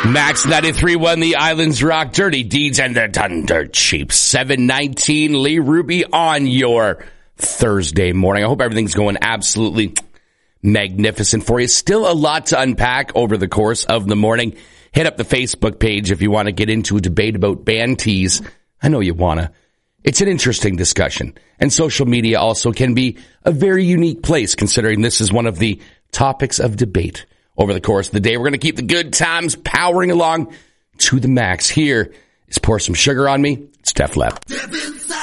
Max 93.1, the Islands Rock, Dirty Deeds, and the Done Dirt Cheap. 7:19, Lee Ruby on your Thursday morning. I hope everything's going absolutely magnificent for you. Still a lot to unpack over the course of the morning. Hit up the Facebook page if you want to get into a debate about band tees. I know you want to. It's an interesting discussion. And social media also can be a very unique place, considering this is one of the topics of debate over the course of the day. We're going to keep the good times powering along to the max. Here is Pour Some Sugar on Me. It's Def Leppard.